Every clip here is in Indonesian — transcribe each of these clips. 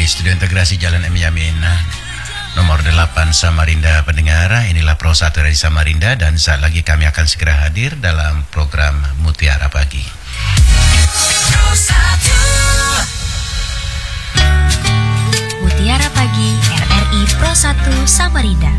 Studio Integrasi Jalan M. Yamin nomor 8 Samarinda pendengar. Inilah Pro 1 dari Samarinda dan saat lagi kami akan segera hadir dalam program Mutiara Pagi. Pro 1 Mutiara Pagi RRI Pro 1 Samarinda.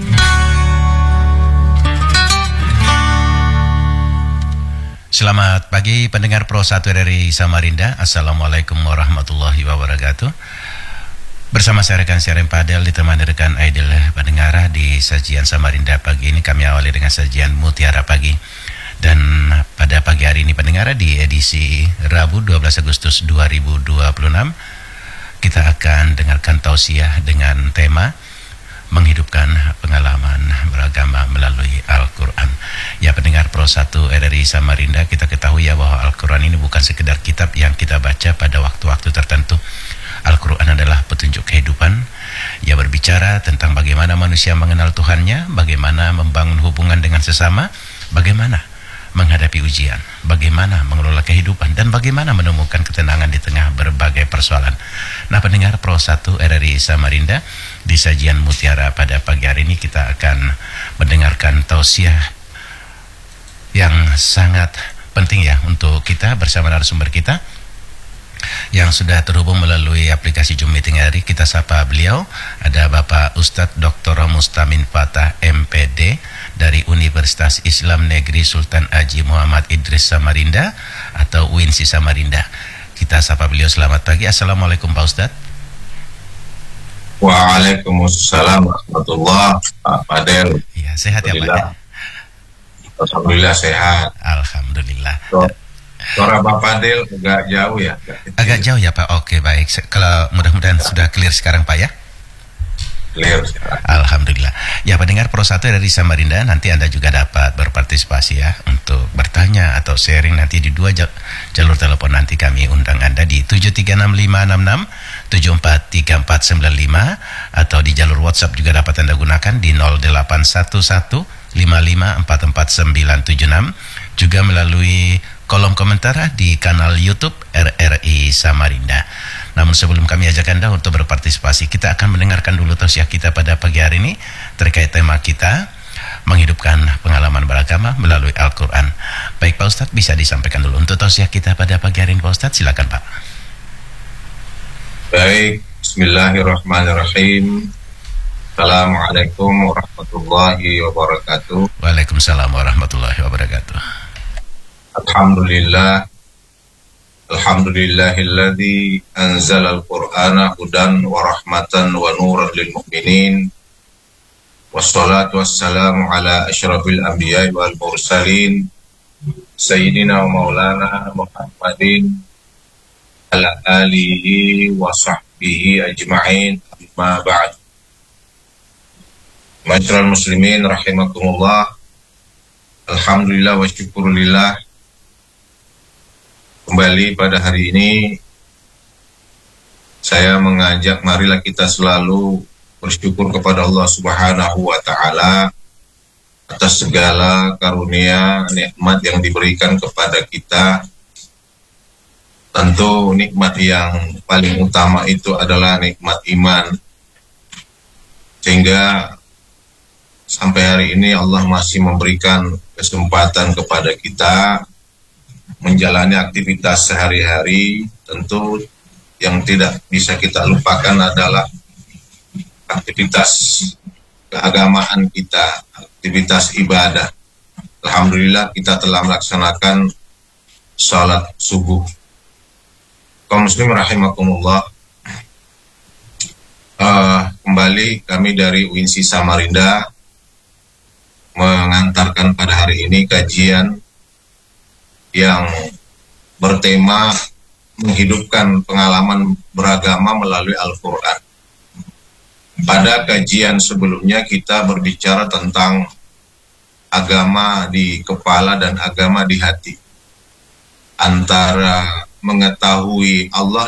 Selamat pagi pendengar Pro 1 dari Samarinda. Assalamualaikum warahmatullahi wabarakatuh. Bersama saya rekan siaran Padel ditemani rekan Aidil pendengar di sajian Samarinda pagi ini. Kami awali dengan sajian Mutiara Pagi. Dan pada pagi hari ini pendengar di edisi Rabu 12 Agustus 2026 kita akan dengarkan tausiah dengan tema menghidupkan pengalaman beragama melalui Al-Quran. Ya pendengar Pro 1 RRI Samarinda, kita ketahui ya bahwa Al-Quran ini bukan sekedar kitab yang kita baca pada waktu-waktu tertentu. Al-Quran adalah petunjuk kehidupan. Ia berbicara tentang bagaimana manusia mengenal Tuhannya, bagaimana membangun hubungan dengan sesama, bagaimana menghadapi ujian, bagaimana mengelola kehidupan, dan bagaimana menemukan ketenangan di tengah berbagai persoalan. Nah pendengar Pro 1 RRI Samarinda, di sajian Mutiara pada pagi hari ini kita akan mendengarkan tausiah yang sangat penting ya untuk kita bersama narasumber kita yang sudah terhubung melalui aplikasi Zoom Meeting hari. Kita sapa beliau, ada Bapak Ustadz Dr. Mustamin Fatah MPD dari Universitas Islam Negeri Sultan Haji Muhammad Idris Samarinda atau UINSI Samarinda. Kita sapa beliau, selamat pagi. Assalamualaikum Pak Ustadz. Waalaikumsalam warahmatullahi wabarakatuh. Pak Del. Ya, sehat ya Pak ya? Alhamdulillah sehat. Alhamdulillah. Suara Bapak Del agak jauh ya? Agak jauh ya Pak. Oke baik. Kalau mudah-mudahan sudah clear sekarang Pak ya? Clear sekarang. Alhamdulillah. Ya pendengar Pro 1 dari Samarinda, nanti Anda juga dapat berpartisipasi ya untuk bertanya atau sharing nanti di dua jalur telepon. Nanti kami undang Anda di 736566 743495 atau di jalur WhatsApp juga dapat Anda gunakan di 0811 55449976, juga melalui kolom komentar di kanal YouTube RRI Samarinda. Namun sebelum kami ajak Anda untuk berpartisipasi, kita akan mendengarkan dulu tausiah kita pada pagi hari ini terkait tema kita, menghidupkan pengalaman beragama melalui Al-Quran. Baik Pak Ustadz, bisa disampaikan dulu untuk tausiah kita pada pagi hari ini Pak Ustadz, silakan Pak. Baik, bismillahirrahmanirrahim. Assalamualaikum warahmatullahi wabarakatuh. Waalaikumsalam warahmatullahi wabarakatuh. Alhamdulillah. Alhamdulillahilladzi anzala al-Qur'ana hudan wa rahmatan wa nuran lil mu'minin. Wassalatu wassalamu ala asyrafil anbiya'i wal mursalin sayyidina wa maulana Muhammadin ala alihi wa sahbihi ajma'in, amma ba'd. Ma'asyiral muslimin rahimakumullah. Alhamdulillah wa syukurillah. Kembali pada hari ini saya mengajak marilah kita selalu bersyukur kepada Allah Subhanahu wa taala atas segala karunia nikmat yang diberikan kepada kita. Tentu nikmat yang paling utama itu adalah nikmat iman. Sehingga sampai hari ini Allah masih memberikan kesempatan kepada kita menjalani aktivitas sehari-hari. Tentu yang tidak bisa kita lupakan adalah aktivitas keagamaan kita, aktivitas ibadah. Alhamdulillah kita telah melaksanakan salat subuh. Kaum muslim rahimakumullah. Kembali kami dari UINSI Samarinda mengantarkan pada hari ini kajian yang bertema menghidupkan pengalaman beragama melalui Al-Quran. Pada kajian sebelumnya kita berbicara tentang agama di kepala dan agama di hati. Antara mengetahui Allah